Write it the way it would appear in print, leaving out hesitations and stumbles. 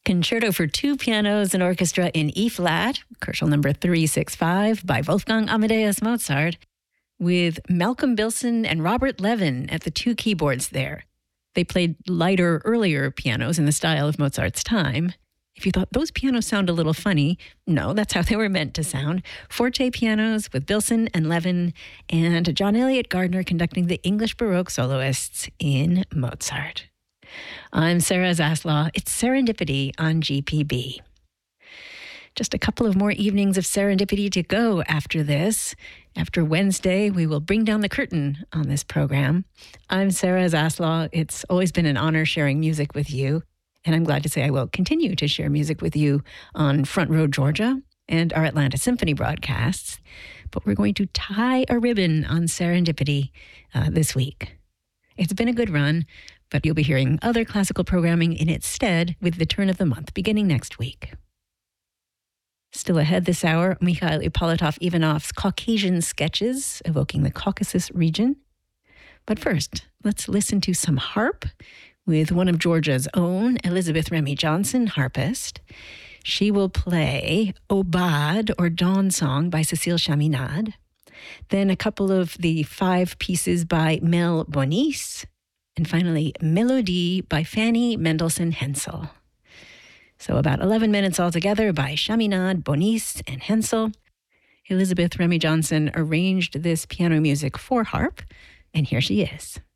Concerto for Two Pianos and Orchestra in E-flat, Kochel number 365 by Wolfgang Amadeus Mozart, with Malcolm Bilson and Robert Levin at the two keyboards there. They played lighter, earlier pianos in the style of Mozart's time. If you thought those pianos sound a little funny, no, that's how they were meant to sound. Forte pianos with Bilson and Levin, and John Elliott Gardner conducting the English Baroque soloists in Mozart. I'm Sarah Zaslaw. It's Serendipity on GPB. Just a couple of more evenings of serendipity to go after this. After Wednesday, we will bring down the curtain on this program. I'm Sarah Zaslaw. It's always been an honor sharing music with you, and I'm glad to say I will continue to share music with you on Front Row Georgia and our Atlanta Symphony broadcasts. But we're going to tie a ribbon on serendipity this week. It's been a good run, but you'll be hearing other classical programming in its stead with the turn of the month beginning next week. Still ahead this hour, Mikhail Ippolitov-Ivanov's Caucasian sketches evoking the Caucasus region. But first, let's listen to some harp with one of Georgia's own, Elizabeth Remy Johnson, harpist. She will play Obad, or Dawn Song, by Cécile Chaminade. Then a couple of the 5 pieces by Mel Bonis. And finally, Melody by Fanny Mendelssohn Hensel. So about 11 minutes altogether by Chaminade, Bonis, and Hensel. Elizabeth Remy Johnson arranged this piano music for harp, and here she is.